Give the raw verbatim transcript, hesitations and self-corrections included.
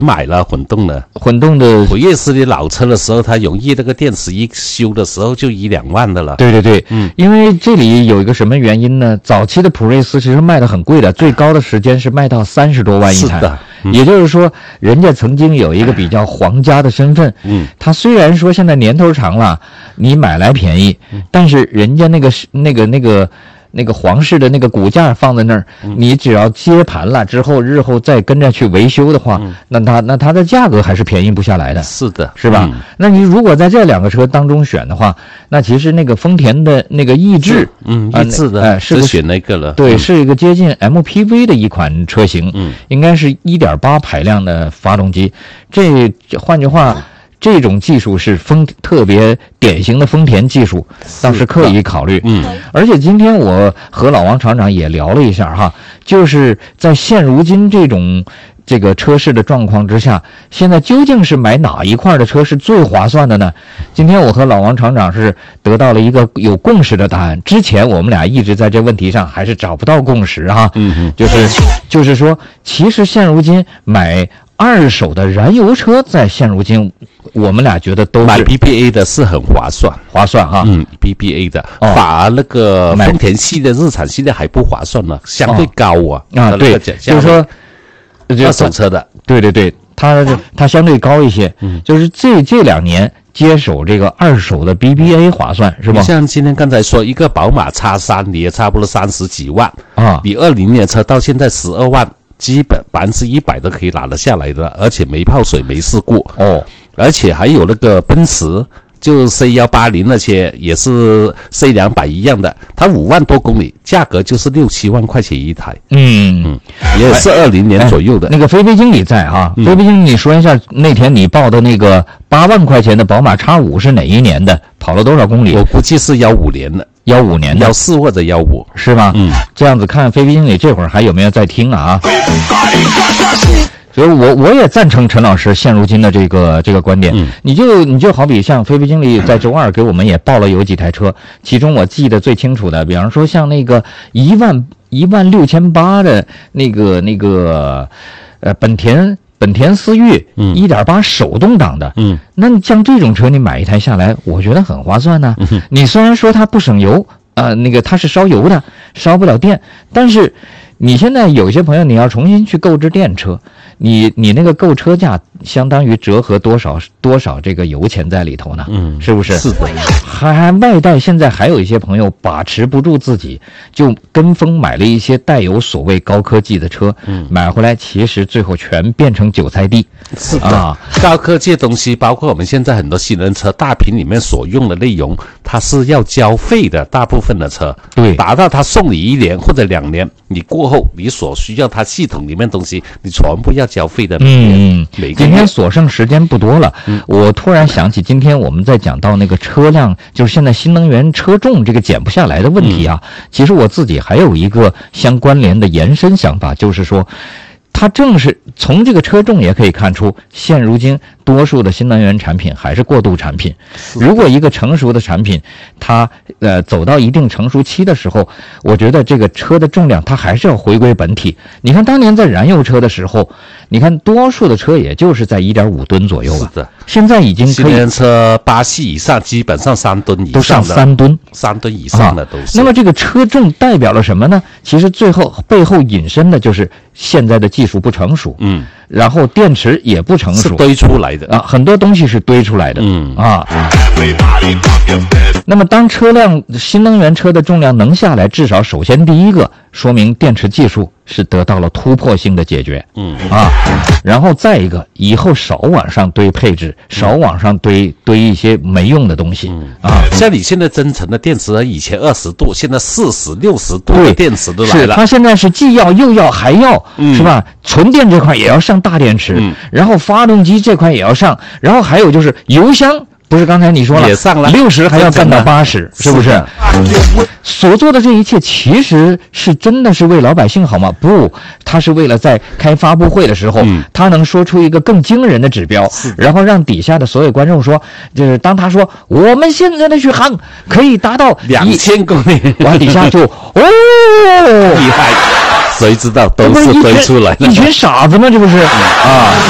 买了混动的， 混动的普锐斯的老车的时候，它容易那个电池一修的时候就一两万的了。 对对对， 嗯， 因为这里有一个什么原因呢？早期的普锐斯其实卖的很贵的，最高的时间是卖到三十多万一台。 是的，嗯、 也就是说，人家曾经有一个比较皇家的身份。 嗯， 他虽然说现在年头长了，你买来便宜，嗯、但是人家那个那个那个。那个皇室的那个骨架放在那儿，嗯、你只要接盘了之后，日后再跟着去维修的话，嗯、那它那它的价格还是便宜不下来的。 是的， 是吧？嗯、那你如果在这两个车当中选的话，那其实那个丰田的那个逸致， 嗯，逸致的， 哎、呃，是个选那个了， 对， 嗯、 是一个接近 M P V 的一款车型， 嗯， 应该是 一点八 排量的发动机。这换句话。嗯这种技术是丰特别典型的丰田技术，倒是可以考虑。 嗯， 而且今天我和老王厂长也聊了一下哈，就是在现如今这种这个车市的状况之下，现在究竟是买哪一块的车是最划算的呢？今天我和老王厂长是得到了一个有共识的答案。之前我们俩一直在这问题上还是找不到共识哈。 嗯嗯， 就是就是说，其实现如今买二手的燃油车，在现如今，我们俩觉得都是买 B B A 的是很划算， 划算哈。 嗯 ，B B A 的， 哦、 反而那个丰田系列、日产系列还不划算呢，相对高啊。 哦、啊，对，就是说， 二手车的， 对对对，它它相对高一些。嗯，就是这这两年接手这个二手的 B B A 划算是吧？ 像今天刚才说一个宝马 X 三，你也差不多三十几万啊， 你二零年车到现在十二万。基本百分之一百都可以拿得下来的，而且没泡水没事故哦， 而且还有那个奔驰，就 C 一八零那些也是 C 两百一样的，它五万多公里，价格就是六七万块钱一台， 嗯嗯，也是二零年左右的。 哎、那个菲菲经理在啊，菲菲经理说一下那天你报的那个八万块钱的宝马 X 五是哪一年的？跑了多少公里？ 我估计是幺五年的。 幺五年的幺四或者幺五是吧？ 嗯， 这样子看菲菲经理这会儿还有没有在听啊？所以我我也赞成陈老师现如今的这个这个观点。 嗯， 你就你就好比像菲菲经理在周二给我们也报了有几台车，其中我记得最清楚的，比方说像那个一万一万六千八的那个那个呃本田。本田思域，嗯 ，一点八 手动挡的，嗯，那像这种车你买一台下来，我觉得很划算呢、啊。嗯、你虽然说它不省油，呃，那个它是烧油的，烧不了电，但是你现在有些朋友你要重新去购置电车，你你那个购车价相当于折合多少多少这个油钱在里头呢？嗯，是不是？ 是的。 还还外带，现在还有一些朋友把持不住自己，就跟风买了一些带有所谓高科技的车，嗯，买回来其实最后全变成韭菜地。 是的，啊、高科技的东西，包括我们现在很多新能源车大屏里面所用的内容，它是要交费的，大部分的车， 对， 达到它送你一年或者两年，你过后你所需要它系统里面东西，你全部要交费的。 嗯， 每今天所剩时间不多了，嗯，我突然想起今天我们在讲到那个车辆，就是现在新能源车重这个减不下来的问题啊，嗯、其实我自己还有一个相关联的延伸想法，就是说。它正是从这个车重也可以看出，现如今多数的新能源产品还是过渡产品。如果一个成熟的产品，它呃走到一定成熟期的时候，我觉得这个车的重量它还是要回归本体。你看当年在燃油车的时候，你看多数的车也就是在 一点五 吨左右吧。 是的， 现在已经可以。 新能源车八系以上基本上三吨以上的， 都上三吨， 三吨以上的都是、啊。 那么这个车重代表了什么呢？其实最后背后引申的就是现在的技术不成熟，嗯，然后电池也不成熟， 是堆出来的啊，很多东西是堆出来的，嗯啊。那么当车辆新能源车的重量能下来，至少首先第一个说明电池技术是得到了突破性的解决，嗯啊，然后再一个以后少往上堆配置，少往上堆堆一些没用的东西，嗯啊，像你现在增程的电池，以前二十度，现在四十、六十度的电池都来了， 是它现在是既要又要还要，嗯、是吧？纯电这块也要上大电池，嗯、然后发动机这块也要上，然后还有就是油箱。不是刚才你说了， 也上了六十还要干到八十，是不是？所做的这一切其实是真的是为老百姓好吗？不，他是为了在开发布会的时候，嗯、他能说出一个更惊人的指标，然后让底下的所有观众说，就是当他说我们现在的续航可以达到两千公里， 完底下就哦厉害。谁知道都是堆出来的， 一群傻子吗？这不是啊？